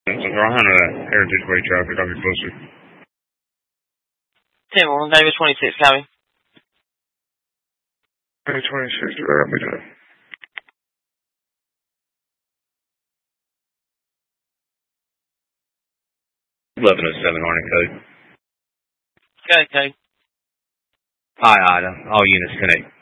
Rohan or that Heritage Way traffic, I'll be closer. 10-1, David 26, copy. David 26, right, I'll be done. Eleven oh seven Hornet code. Got it, code. Hi, Ida. All units connect.